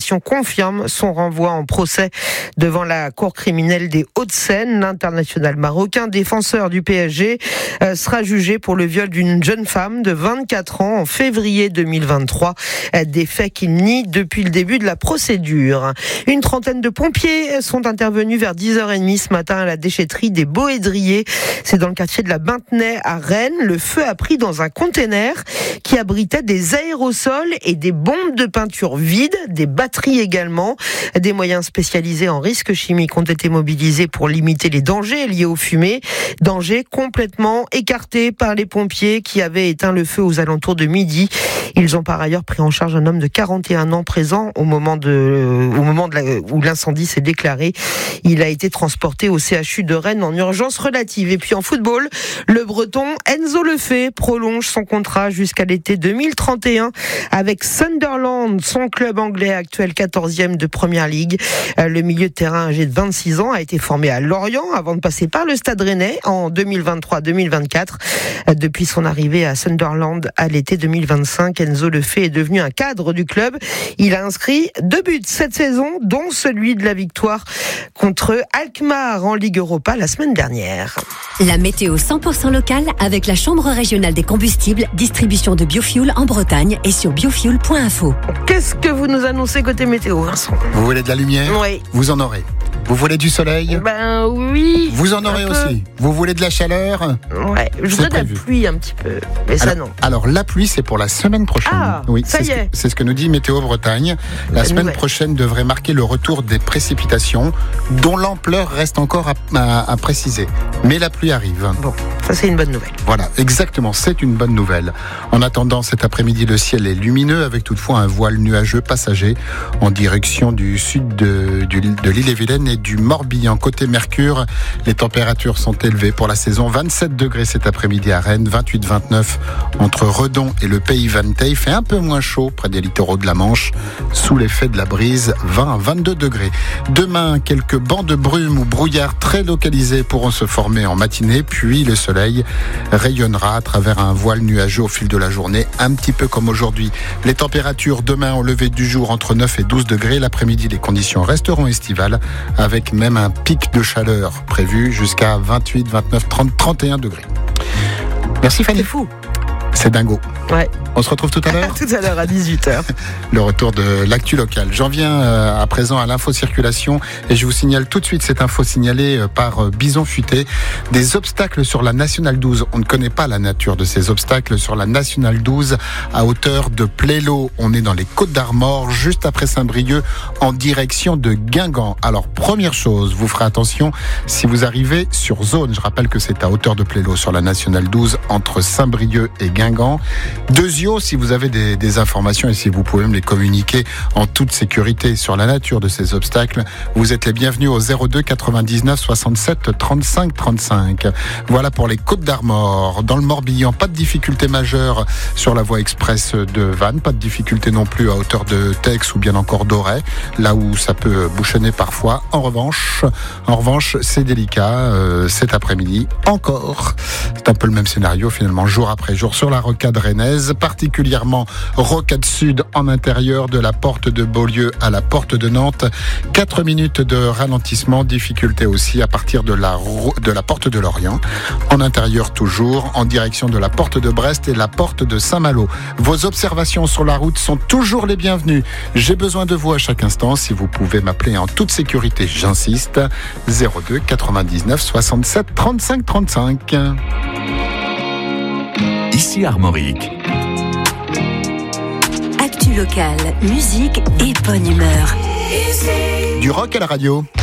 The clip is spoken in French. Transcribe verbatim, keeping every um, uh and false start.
cassation confirme son renvoi en procès devant la cour criminelle des Hauts-de-Seine. L'international marocain, défenseur du P S G, euh, sera jugé pour le viol d'une jeune femme de vingt-quatre ans en février deux mille vingt-trois. Euh, des faits qu'il nie depuis le début de la procédure. Une trentaine de pompiers sont intervenus vers dix heures trente ce matin à la déchetterie des Boédriers. C'est dans le quartier de la Bintenay à Rennes. Le feu a pris dans un container qui abritait des aérosols et des bombes de peinture vides, des batteries également. Des moyens spécialisés en risques chimiques ont été mobilisés pour limiter les dangers liés aux fumées. Dangers complètement écartés par les pompiers qui avaient éteint le feu aux alentours de midi. Ils ont par ailleurs pris en charge un homme de quarante et un ans présent au moment, de, au moment de la, où l'incendie s'est déclaré. Il a été transporté au C H U de Rennes en urgence relative. Et puis en football, le Breton Enzo Lefebvre prolonge son contrat jusqu'à l'été deux mille trente et un avec Sunderland, son club anglais actuel quatorzième de Première Ligue. Le milieu de terrain âgé de vingt-six ans a été formé à Lorient avant de passer par le Stade Rennais en deux mille vingt-trois deux mille vingt-quatre. Depuis son arrivée à Sunderland à l'été deux mille vingt-cinq, Enzo Lefebvre est devenu un cadre du club. Il a inscrit deux buts cette saison, dont celui de la victoire contre Alkmaar en Ligue Europa la semaine dernière. La météo cent pour cent locale avec la Chambre régionale des combustibles, distribution de biofuel en Bretagne et sur biofuel point info. Qu'est-ce que vous nous annoncez côté météo, Vincent ? Vous voulez de la lumière ? Oui. Vous en aurez. Vous voulez du soleil ? Ben oui. Vous en aurez aussi. Vous voulez de la chaleur ? Ouais, je voudrais de la pluie un petit peu, mais alors, ça non. Alors la pluie, c'est pour la semaine prochaine. Ah, oui, ça c'est y ce est. Que, c'est ce que nous dit Météo Bretagne. La, la semaine nouvelle. prochaine devrait marquer le retour des précipitations, dont l'ampleur reste encore à, à, à préciser. Mais la pluie arrive. Bon, ça c'est une bonne nouvelle. Voilà, exactement, c'est une bonne nouvelle. En attendant, cet après-midi, le ciel est lumineux, avec toutefois un voile nuageux passager en direction du sud de, du, de l'île-et-Vilaine et du Morbihan. Côté Mercure, les températures sont élevées pour la saison. vingt-sept degrés cet après-midi à Rennes, vingt-huit vingt-neuf entre Redon et le Pays Vanteil. Fait un peu moins chaud près des littoraux de la Manche, sous l'effet de la brise, vingt à vingt-deux degrés. Demain, quelques bancs de brume ou brouillard très localisés pourront se former en matinée, puis le soleil rayonnera à travers un voile nuageux au fil de la journée, un petit peu comme aujourd'hui. Les températures demain au lever du jour entre neuf et douze degrés. L'après-midi, les conditions resteront estivales, avec même un pic de chaleur prévu jusqu'à vingt-huit, vingt-neuf, trente, trente et un degrés. Merci Fanny. C'est fou. C'est dingo. Ouais. On se retrouve tout à l'heure. Tout à l'heure à dix-huit heures. Le retour de l'actu locale. J'en viens euh, à présent à l'info circulation et je vous signale tout de suite cette info signalée euh, par euh, Bison Futé. Des obstacles sur la Nationale douze. On ne connaît pas la nature de ces obstacles sur la Nationale douze à hauteur de Plélo. On est dans les Côtes d'Armor, juste après Saint-Brieuc, en direction de Guingamp. Alors première chose, vous ferez attention si vous arrivez sur zone. Je rappelle que c'est à hauteur de Plélo sur la Nationale douze entre Saint-Brieuc et Guingamp. Deuxièmement, si vous avez des, des informations et si vous pouvez me les communiquer en toute sécurité sur la nature de ces obstacles, vous êtes les bienvenus au zéro deux quatre-vingt-dix-neuf soixante-sept trente-cinq trente-cinq. Voilà pour les Côtes d'Armor. Dans le Morbihan, pas de difficulté majeure sur la voie express de Vannes, pas de difficulté non plus à hauteur de Tex ou bien encore d'Auray, là où ça peut bouchonner parfois. En revanche, en revanche, c'est délicat euh, cet après-midi encore. C'est un peu le même scénario finalement, jour après jour sur la rocade rennaise, particulièrement rocade sud en intérieur de la porte de Beaulieu à la porte de Nantes. quatre minutes de ralentissement, difficulté aussi à partir de la, de la porte de Lorient. En intérieur toujours, en direction de la porte de Brest et la porte de Saint-Malo. Vos observations sur la route sont toujours les bienvenues. J'ai besoin de vous à chaque instant. Si vous pouvez m'appeler en toute sécurité, j'insiste, zéro deux quatre-vingt-dix-neuf soixante-sept trente-cinq trente-cinq. Ici Armorique. Actu locale, musique et bonne humeur. Du rock à la radio.